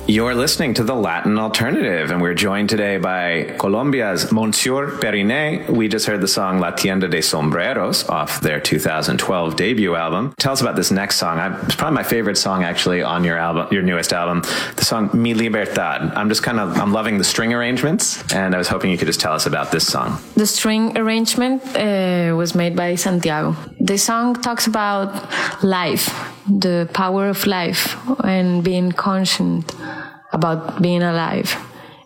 You're listening to the Latin Alternative, and we're joined today by Colombia's Monsieur Periné. We just heard the song La Tienda de Sombreros off their 2012 debut album. Tell us about this next song. It's probably my favorite song actually on your album, your newest album, the song Mi Libertad. I'm loving the string arrangements, and I was hoping you could just tell us about this song. The string arrangement was made by Santiago. The song talks about life, the power of life, and being conscient about being alive.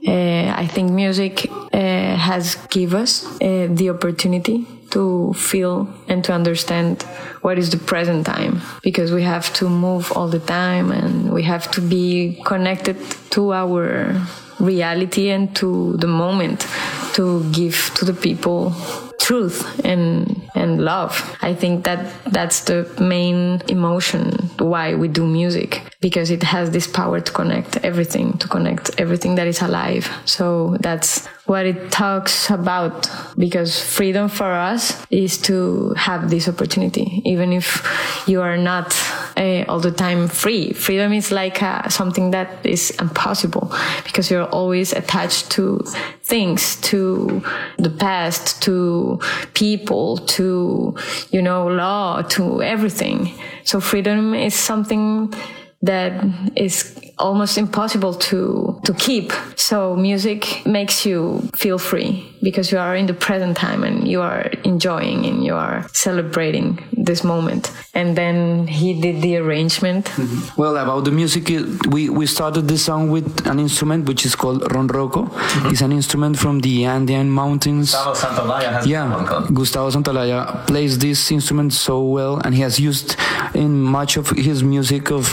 I think music has given us the opportunity to feel and to understand what is the present time, because we have to move all the time and we have to be connected to our reality and to the moment to give to the people truth and love. I think that's the main emotion why we do music, because it has this power to connect everything that is alive. So that's what it talks about, because freedom for us is to have this opportunity, even if you are not all the time free. Freedom is like something that is impossible, because you're always attached to things, to the past, to people, to, law, to everything. So freedom is something that is almost impossible to keep. So music makes you feel free, because you are in the present time and you are enjoying and you are celebrating this moment. And then he did the arrangement. Mm-hmm. Well, about the music, we started this song with an instrument which is called ronroco. Mm-hmm. It's an instrument from the Andean mountains. Gustavo Santaolalla has Gustavo Santaolalla plays this instrument so well, and he has used in much of his music of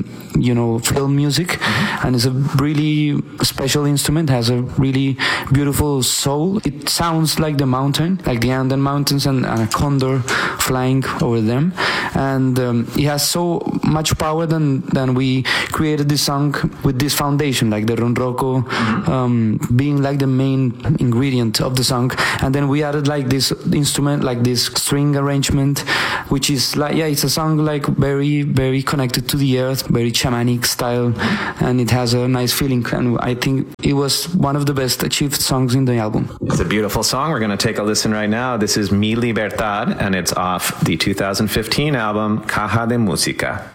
film music. Mm-hmm. And it's a really special instrument, has a really beautiful soul. It sounds like the mountain, like the Andean mountains, and a condor flying over them. And it has so much power than we created this song with this foundation, like the ronroco being like the main ingredient of the song. And then we added like this instrument, like this string arrangement, which is like, it's a song like very, very connected to the earth, very shamanic style, and it has a nice feeling. And I think it was one of the best achieved songs in the album. It's a beautiful song. We're going to take a listen right now. This is Mi Libertad, and it's off the 2015 album Caja de Música.